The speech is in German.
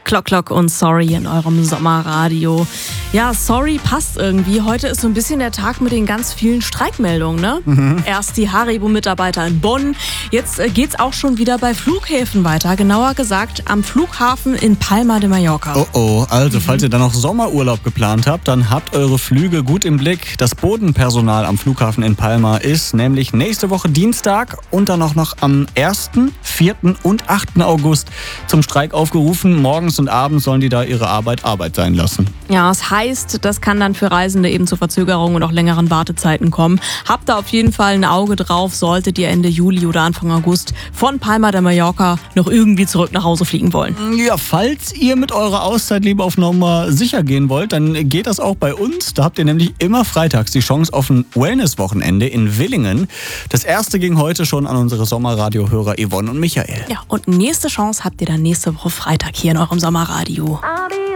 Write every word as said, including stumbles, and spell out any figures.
Clock Clock und Sorry in eurem Sommerradio. Ja, Sorry passt irgendwie. Heute ist so ein bisschen der Tag mit den ganz vielen Streikmeldungen, ne? Mhm. Erst die Haribo-Mitarbeiter in Bonn. Jetzt äh, geht's auch schon wieder bei Flughäfen weiter. Genauer gesagt am Flughafen in Palma de Mallorca. Oh oh, also mhm. falls ihr dann noch Sommerurlaub geplant habt, dann habt eure Flüge gut im Blick. Das Bodenpersonal am Flughafen in Palma ist nämlich nächste Woche Dienstag und dann auch noch am ersten, vierten und achten August zum Streik aufgerufen. Morgens und abends sollen die da ihre Arbeit Arbeit sein lassen. Ja, das heißt, das kann dann für Reisende eben zu Verzögerungen und auch längeren Wartezeiten kommen. Habt da auf jeden Fall ein Auge drauf, solltet ihr Ende Juli oder Anfang August von Palma de Mallorca noch irgendwie zurück nach Hause fliegen wollen. Ja, falls ihr mit eurer Auszeit lieber auf Nummer sicher gehen wollt, dann geht das auch bei uns. Da habt ihr nämlich immer freitags die Chance auf ein Wellness-Wochenende in Villingen. Das erste ging heute schon an unsere Sommerradio-Hörer Yvonne und Michael. Ja, und nächste Chance habt ihr dann nächste Woche Freitag hier in eurem Sommerradio.